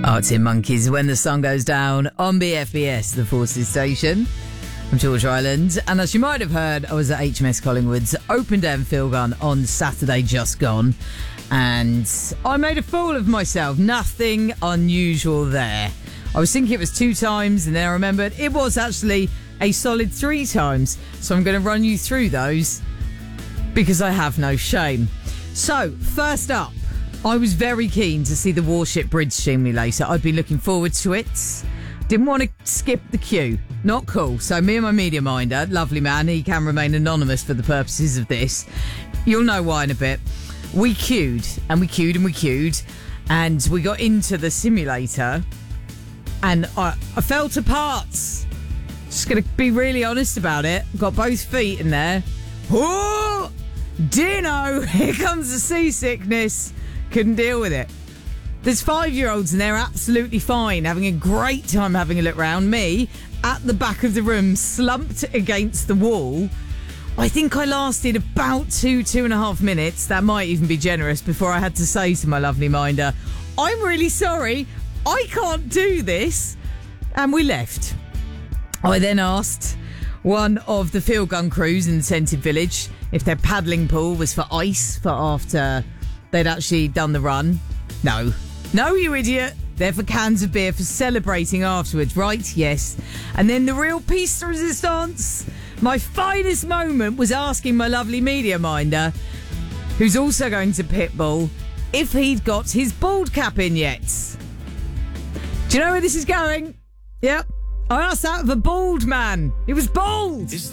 Arctic Monkeys, When the Sun Goes Down on BFBS, the Forces Station. I'm George Island, and as you might have heard, I was at HMS Collingwood's Open Day and Field Gun on Saturday just gone, and I made a fool of myself. Nothing unusual there. I was thinking it was 2 times, and then I remembered it was actually a solid 3 times. So I'm going to run you through those because I have no shame. So, first up, I was very keen to see the Warship Bridge Simulator. I'd been looking forward to it. Didn't want to skip the queue. Not cool. So me and my media minder, lovely man, he can remain anonymous for the purposes of this. You'll know why in a bit. We queued, and we queued, and we queued, and we got into the simulator, and I fell to parts. Just going to be really honest about it. Got both feet in there. Oh, Dino, here comes the seasickness. Couldn't deal with it. There's 5-year-olds and they're absolutely fine, having a great time having a look round. Me, at the back of the room, slumped against the wall. I think I lasted about 2.5 minutes. That might even be generous before I had to say to my lovely minder, I'm really sorry, I can't do this. And we left. I then asked one of the field gun crews in the tented village if their paddling pool was for ice for after they'd actually done the run. No, you idiot. They're for cans of beer for celebrating afterwards, right? Yes. And then the real piece de resistance, my finest moment, was asking my lovely media minder, who's also going to Pitbull, if he'd got his bald cap in yet. Do you know where this is going? Yep. I asked that of a bald man. He was bald.